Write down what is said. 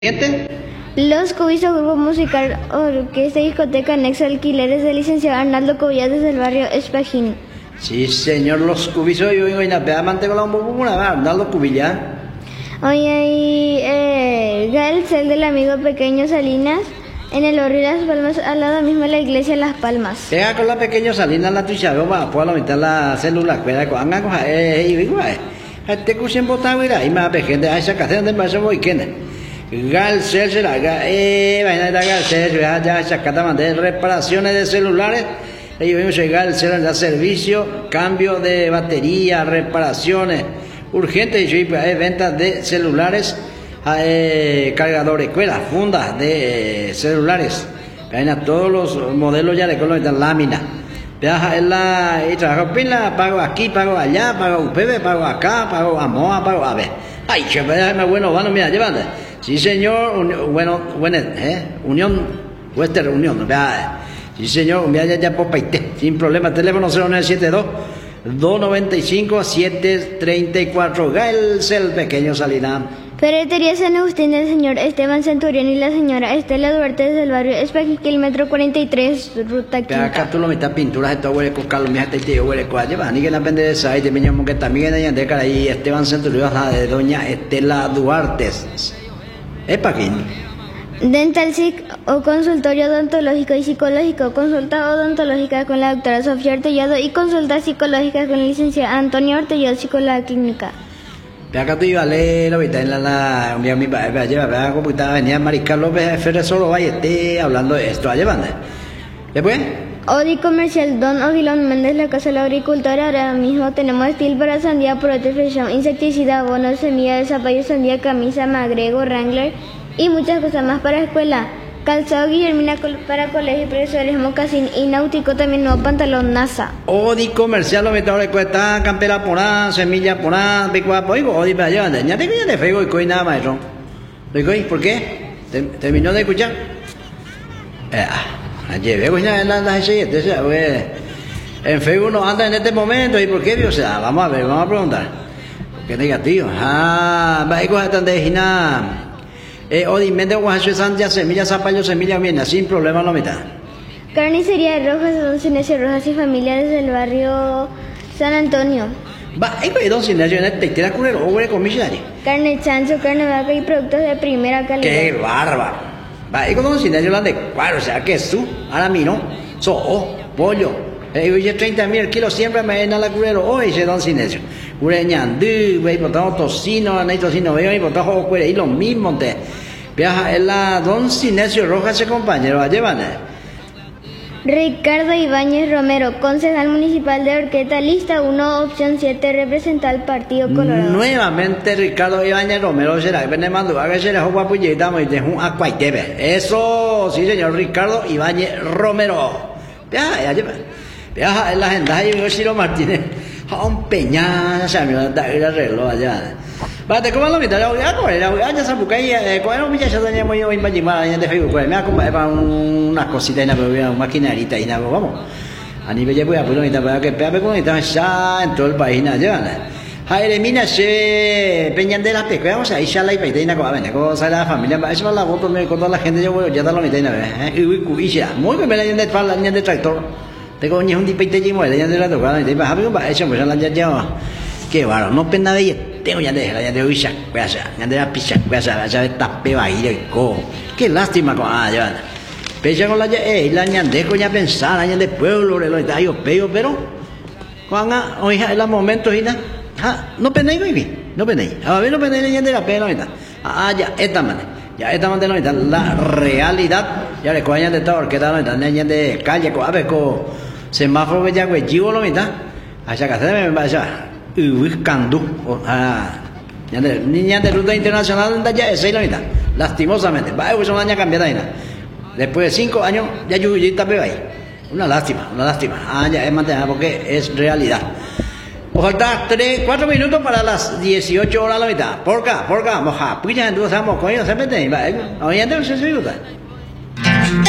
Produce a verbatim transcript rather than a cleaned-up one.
Siguiente. Los Cubisos, grupo musical, orquesta y discoteca anexo alquileres del licenciado Arnaldo Cubillas desde el barrio Espajín. Sí, señor, los Cubisos, yo vengo y la peda mantecola un poco una vez, Arnaldo Cubillas. Hoy hay eh, el cel del amigo pequeño Salinas en el barrio Las Palmas, al lado mismo de la iglesia Las Palmas. Pega con la pequeña Salinas la tuya, va a poder meter la célula, espera, con anga, con eh, y digo, eh, este curso botado, mira, y más gente, a esa casa donde me voy, ¿quién? Galcel será, eh, vaina de Galcel, ya, ya, ya, de reparaciones de celulares. Ellos vimos llegar al da servicio, cambio de batería, reparaciones urgentes, y eh, ventas de celulares, eh, cargadores, escuelas, fundas de eh, celulares. Vaina, todos los modelos ya le colocan lámina. Viaja en la y trabajo pila, pago aquí, pago allá, pago U P B, pago acá, pago a Moa, pago a ver. Ay, che, déjame bueno, bueno, mira, llévate. Sí, señor, un, bueno, bueno, eh, Unión, Western Unión, vea. Sí, señor, ya, ya, ya, popaite, sin problema. Teléfono cero nueve siete dos, dos nueve cinco, siete tres cuatro. Galcel, pequeño Salinas. Ferretería San Agustín del señor Esteban Centurión y la señora Estela Duarte desde el barrio Espajín, kilómetro cuarenta y tres, ruta quinta. Acá tú lo metes pinturas de todo huele con Carlos, mija, te digo huele con allá, ni que la pende de esa, y te miñamos que también hay de cara ahí Esteban Centurión, de doña Estela Duarte. Espajín. Dental S I C o consultorio odontológico y psicológico, consulta odontológica con la doctora Sofía Ortellado y consulta psicológica con el licenciado Antonio Ortellado, psicóloga clínica. Acá tú ibas a leer, ahorita en la, la, un día mi padre lleva, vea cómo estaba, venía Mariscal López, Ferrer solo vaya, esté hablando de esto, allá van. Después. Odi Comercial Don Odilon Méndez, la Casa de la Agricultora. Ahora mismo tenemos estilo para sandía, protección, insecticida, abono, semilla de zapallo, sandía, camisa, magrego, Wrangler y muchas cosas más para escuela. Calzado Guillermina para colegio, profesores, mocasín y náutico, también nuevo pantalón NASA. Odi Comercial, lo metadores cuesta, campera porá, semilla porá, picua, oigo, Odi para allá, ya te ya te fego y coi nada más eso. ¿Por qué? ¿Terminó de escuchar? Eh, Llevé pues ya en las siguientes, en Facebook no anda en este momento, ¿y por qué? O sea, vamos a ver, vamos a preguntar. ¿Qué negativo? Ah, va a ir con de Gina. Eh, o dime de Oaxaca, Sandía, semilla, zapallo, semilla, bien, sin problema la mitad. Carnicería de Rojas, Don Sinesio Rojas y familiares del barrio San Antonio. Va, hay que Don Sinesio en este, tira curero, o con millares. Carne chancho, carne vaca y productos de primera calidad. ¡Qué bárbaro! Va, hay que Don Sinesio la de cuadro, o sea, que su, ahora miro, so, oh, pollo. Eh, oye, treinta mil kilos siempre me ven a la curero, hoy ese Don Sinesio. Cureñandú, güey, botamos tocino, no hay tocino, güey, botamos cuere, y lo mismo, te. Viaja en la Don Sinesio Rojas, ese compañero, llevan. Ricardo Ibáñez Romero, concejal municipal de Orqueta, lista uno, opción siete, representa al Partido Colorado. Nuevamente Ricardo Ibáñez Romero, será que viene mandó a que será un guapuyita, y de un acuaitebe. Eso, sí, señor Ricardo Ibáñez Romero. Viaja, ya lleva. Viaja en la agenda de Ciro Martínez. A un peña, se me va a dar el arreglo allá. Vale, ¿cómo lo mitad? Ya, pues, ya se busca ahí, con un muchacho teníamos yo imaginar en de Facebook, pues me ha comprado unas cositas y una maquinarita y nada, vamos. A nivel de pues, pues, lo mitad, para que pepe con esta ya en todo el país, nada, ya. Jaire, mira, se peñan de las pescas, vamos a ir ya la y peina con la cosa de la familia, eso es la voz, con toda la gente, yo voy, ya da la mitad, ¿eh? Y ya, muy bien, me la de la línea de tractor. Tengo un hijo de peite y muere, ya de la tocada, y te vas a ver, eso, pues ya ya. Qué baro, no pena de ella, tengo ya de la ya de hoy, ya, ya de la picha, ya, ya de tape va a ir el co. Qué lástima con ah, ya. Pecha con la ya, eh, la ñandejo ya pensar, la de pueblo, lo está yo pego, pero. Cuando, oiga, en los momentos, y nada, no penéis, baby, no penéis. A ver, no penéis, ya de la pena, ahorita. Ah, ya, esta manera. Ya esta manera, ahorita, la realidad, ya le coñan de todo, porque está, ahorita, ya de calle, a ver, con semáforo, ya, güey, chivo, lo mitad. Allá que se me va a echar. Ubicando, ah, niña de ruta internacional, ya es ahí la mitad, lastimosamente, va a ser una año cambiada ahí. Después de cinco años, ya yo está pegado ahí. Una lástima, una lástima. Ah, ya es mantener porque es realidad. O falta tres, cuatro minutos para las dieciocho horas la mitad. Por acá, por acá, moja, pues ya entonces vamos con ellos, se meten, va, oye, entonces se ayuda.